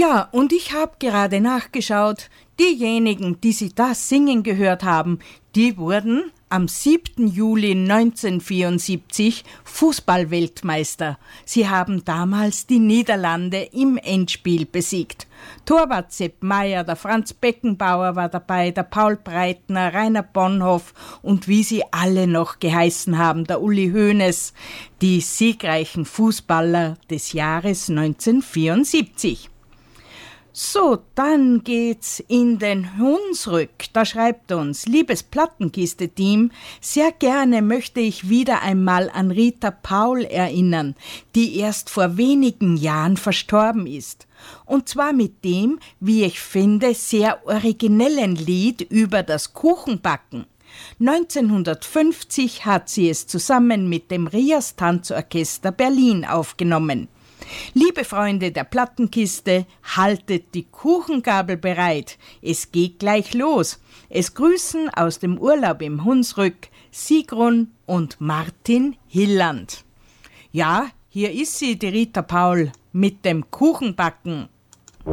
Ja, und ich habe gerade nachgeschaut, diejenigen, die Sie das Singen gehört haben, die wurden am 7. Juli 1974 Fußballweltmeister. Sie haben damals die Niederlande im Endspiel besiegt. Torwart Sepp Maier, der Franz Beckenbauer war dabei, der Paul Breitner, Rainer Bonhoff und wie sie alle noch geheißen haben, der Uli Hoeneß, die siegreichen Fußballer des Jahres 1974. So, dann geht's in den Hunsrück. Da schreibt uns, liebes Plattenkiste-Team, sehr gerne möchte ich wieder einmal an Rita Paul erinnern, die erst vor wenigen Jahren verstorben ist. Und zwar mit dem, wie ich finde, sehr originellen Lied über das Kuchenbacken. 1950 hat sie es zusammen mit dem Rias Tanzorchester Berlin aufgenommen. Liebe Freunde der Plattenkiste, haltet die Kuchengabel bereit. Es geht gleich los. Es grüßen aus dem Urlaub im Hunsrück Sigrun und Martin Hilland. Ja, hier ist sie, die Rita Paul, mit dem Kuchenbacken.